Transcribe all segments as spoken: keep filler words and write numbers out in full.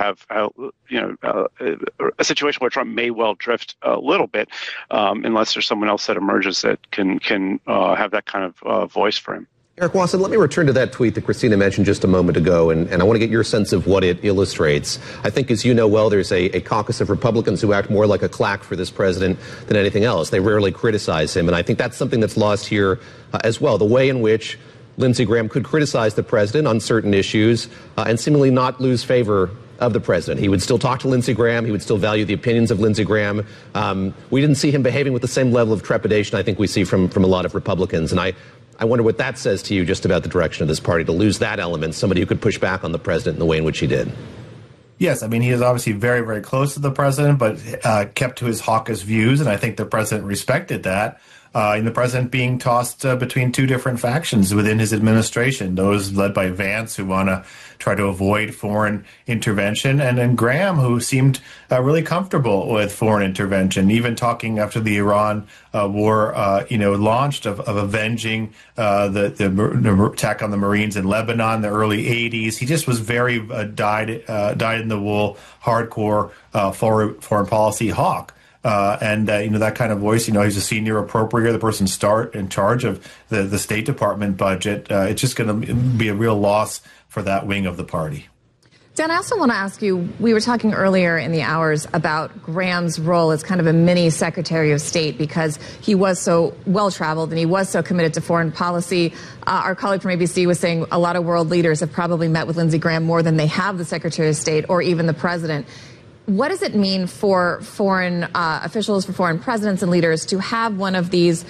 have, uh, you know, uh, a situation where Trump may well drift a little bit, um, unless there's someone else that emerges that can can uh, have that kind of uh, voice for him. Eric Wasson, let me return to that tweet that Christina mentioned just a moment ago, and, and I want to get your sense of what it illustrates. I think, as you know well, there's a, a caucus of Republicans who act more like a claque for this president than anything else. They rarely criticize him, and I think that's something that's lost here uh, as well, the way in which Lindsey Graham could criticize the president on certain issues uh, and seemingly not lose favor of the president. He would still talk to Lindsey Graham. He would still value the opinions of Lindsey Graham. Um, we didn't see him behaving with the same level of trepidation I think we see from, from a lot of Republicans, and I I wonder what that says to you just about the direction of this party, to lose that element, somebody who could push back on the president in the way in which he did. Yes, I mean, he is obviously very, very close to the president, but uh, kept to his hawkish views, and I think the president respected that. Uh, and the president being tossed uh, between two different factions within his administration, those led by Vance, who want to try to avoid foreign intervention, and then Graham, who seemed uh, really comfortable with foreign intervention, even talking after the Iran uh, war, uh, you know, launched of, of avenging uh, the, the, the attack on the Marines in Lebanon in the early eighties. He just was very uh, dyed, uh, dyed in the wool, hardcore uh, foreign, foreign policy hawk. Uh, and, uh, you know, that kind of voice, you know, he's a senior appropriator, the person start in charge of the, the State Department budget. Uh, it's just going to be a real loss for that wing of the party. Dan, I also want to ask you, we were talking earlier in the hours about Graham's role as kind of a mini Secretary of State because he was so well-traveled and he was so committed to foreign policy. Uh, our colleague from A B C was saying a lot of world leaders have probably met with Lindsey Graham more than they have the Secretary of State or even the president. What does it mean for foreign uh, officials, for foreign presidents and leaders to have one of these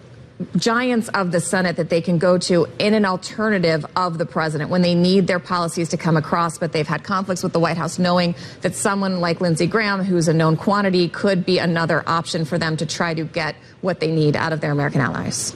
giants of the Senate that they can go to in an alternative of the president when they need their policies to come across, but they've had conflicts with the White House, knowing that someone like Lindsey Graham, who's a known quantity, could be another option for them to try to get what they need out of their American allies?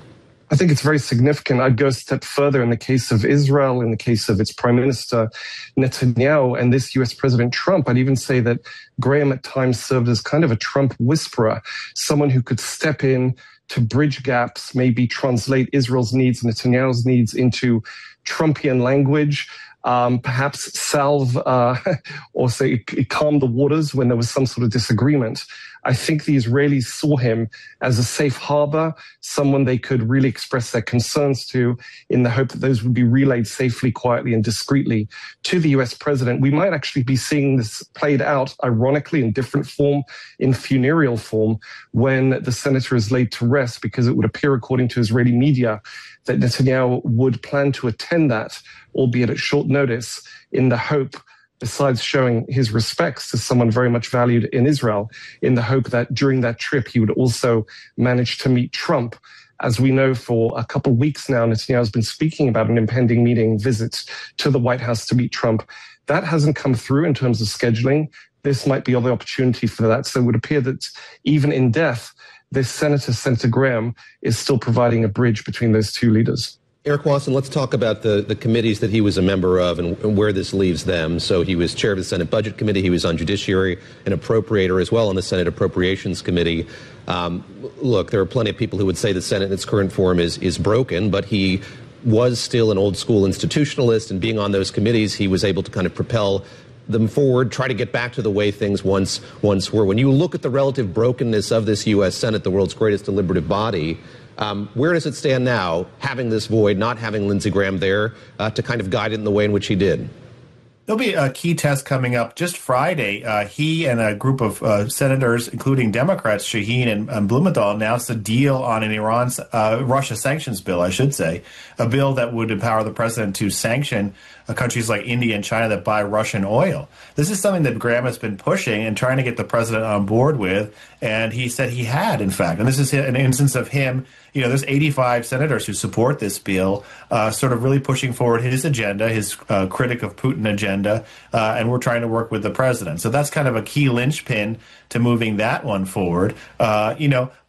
I think it's very significant. I'd go a step further in the case of Israel, in the case of its Prime Minister Netanyahu, and this U S President Trump. I'd even say that Graham at times served as kind of a Trump whisperer, someone who could step in to bridge gaps, maybe translate Israel's needs, Netanyahu's needs into Trumpian language, um, perhaps salve uh, or say calm the waters when there was some sort of disagreement. I think the Israelis saw him as a safe harbor, someone they could really express their concerns to in the hope that those would be relayed safely, quietly, and discreetly to the U S president. We might actually be seeing this played out, ironically, in different form, in funereal form, when the senator is laid to rest, because it would appear, according to Israeli media, that Netanyahu would plan to attend that, albeit at short notice, in the hope, besides showing his respects to someone very much valued in Israel, in the hope that during that trip he would also manage to meet Trump. As we know, for a couple of weeks now, Netanyahu has been speaking about an impending meeting visit to the White House to meet Trump. That hasn't come through in terms of scheduling. This might be other opportunity for that. So it would appear that even in death, this Senator, Senator Graham, is still providing a bridge between those two leaders. Eric Wasson, let's talk about the, the committees that he was a member of and, and where this leaves them. So he was chair of the Senate Budget Committee. He was on Judiciary and Appropriator as well on the Senate Appropriations Committee. Um, look, there are plenty of people who would say the Senate in its current form is, is broken, but he was still an old school institutionalist, and being on those committees, he was able to kind of propel them forward, try to get back to the way things once once were. When you look at the relative brokenness of this U S Senate, the world's greatest deliberative body, Um, where does it stand now, having this void, not having Lindsey Graham there uh, to kind of guide it in the way in which he did? There'll be a key test coming up just Friday. Uh, he and a group of uh, senators, including Democrats, Shaheen and, and Blumenthal, announced a deal on an Iran, uh, Russia sanctions bill, I should say, a bill that would empower the president to sanction uh, countries like India and China that buy Russian oil. This is something that Graham has been pushing and trying to get the president on board with, and he said he had, in fact. And this is an instance of him. You know, there's eighty-five senators who support this bill, uh, sort of really pushing forward his agenda, his uh, critic of Putin agenda, uh, and we're trying to work with the president. So that's kind of a key linchpin to moving that one forward. Uh, you know,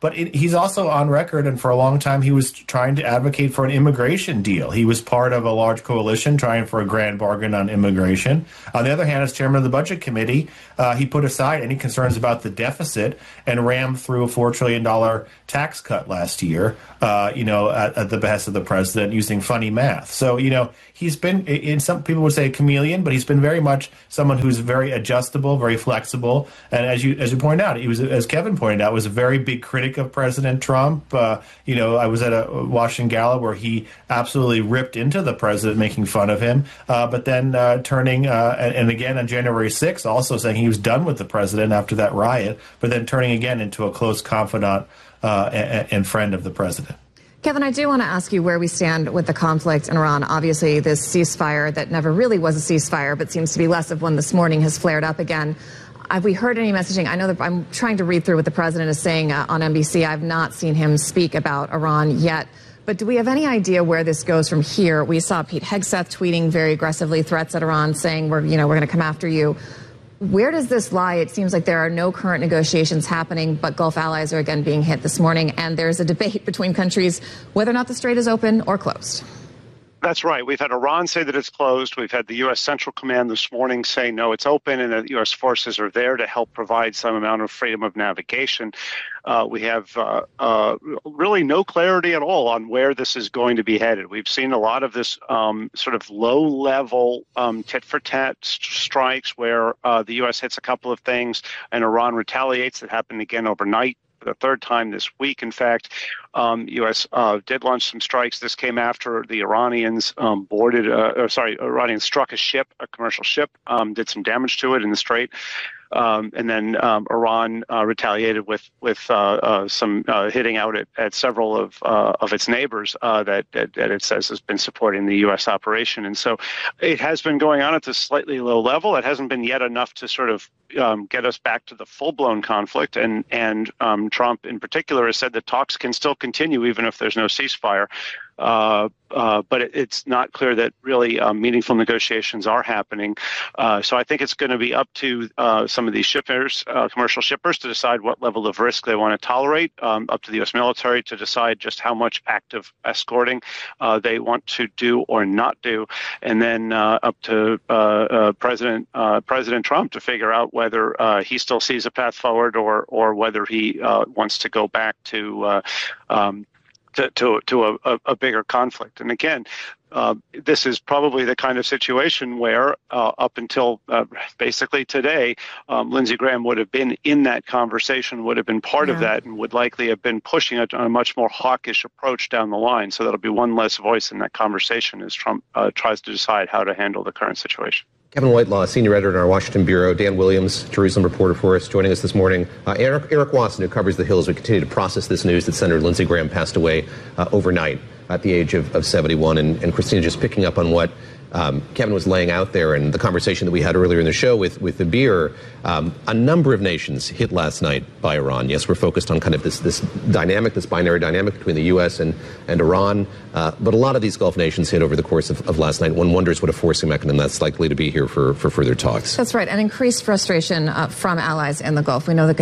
but it, he's also on record, and for a long time he was trying to advocate for an immigration deal. He was part of a large coalition trying for a grand bargain on immigration. On the other hand, as chairman of the Budget Committee, uh, he put aside any concerns about the deficit and rammed through a four trillion dollars tax cut last year, uh, you know, at, at the behest of the president using funny math. So, you know, he's been, in some people would say a chameleon, but he's been very much someone who's very adjustable, very flexible. And as you as you pointed out, he was, as Kevin pointed out, was a very big critic of President Trump. Uh, you know, I was at a Washington Gala where he absolutely ripped into the president, making fun of him, uh, but then uh, turning, uh, and, and again on January sixth, also saying he was done with the president after that riot, but then turning again into a close confidant uh, and, and friend of the president. Kevin, I do want to ask you where we stand with the conflict in Iran. Obviously, this ceasefire that never really was a ceasefire, but seems to be less of one this morning, has flared up again. Have we heard any messaging? I know that I'm trying to read through what the president is saying uh, on N B C. I've not seen him speak about Iran yet. But do we have any idea where this goes from here? We saw Pete Hegseth tweeting very aggressively threats at Iran, saying we're, you know, we're going to come after you. Where does this lie? It seems like there are no current negotiations happening, but Gulf allies are again being hit this morning, and there's a debate between countries whether or not the strait is open or closed. That's right. We've had Iran say that it's closed. We've had the U S. Central Command this morning say, no, it's open, and that U S forces are there to help provide some amount of freedom of navigation. Uh, we have uh, uh, really no clarity at all on where this is going to be headed. We've seen a lot of this um, sort of low-level um, tit-for-tat strikes where uh, the U S hits a couple of things and Iran retaliates. That happened again overnight. The third time this week, in fact, um, U S uh, did launch some strikes. This came after the Iranians um, boarded, uh, or sorry, Iranians struck a ship, a commercial ship, um, did some damage to it in the strait. Um, and then um, Iran uh, retaliated with with uh, uh, some uh, hitting out at, at several of uh, of its neighbors uh, that, that that it says has been supporting the U S operation. And so it has been going on at this slightly low level. It hasn't been yet enough to sort of um, get us back to the full-blown conflict. And and um, Trump in particular has said that talks can still continue even if there's no ceasefire. Uh, uh, but it, it's not clear that really uh, meaningful negotiations are happening. Uh, so I think it's going to be up to uh, some of these shippers, uh, commercial shippers, to decide what level of risk they want to tolerate, um, up to the U S military to decide just how much active escorting uh, they want to do or not do, and then uh, up to uh, uh, President uh, President Trump to figure out whether uh, he still sees a path forward or, or whether he uh, wants to go back to uh, um, to, to, to a, a bigger conflict. And again, uh, this is probably the kind of situation where uh, up until uh, basically today, um, Lindsey Graham would have been in that conversation, would have been part yeah. of that, and would likely have been pushing it on a much more hawkish approach down the line. So that'll be one less voice in that conversation as Trump uh, tries to decide how to handle the current situation. Kevin Whitelaw, senior editor in our Washington bureau. Dan Williams, Jerusalem reporter for us, joining us this morning. Uh, Eric, Eric Watson, who covers the Hill, as we continue to process this news that Senator Lindsey Graham passed away uh, overnight at the age of, of seventy-one. And, and Christina, just picking up on what um, Kevin was laying out there and the conversation that we had earlier in the show with, with the beer, um, a number of nations hit last night by Iran. Yes, we're focused on kind of this, this dynamic, this binary dynamic between the U S and, and Iran. Uh, but a lot of these Gulf nations hit over the course of, of last night. One wonders what a forcing mechanism that's likely to be here for, for further talks. That's right. And increased frustration uh, from allies in the Gulf. We know that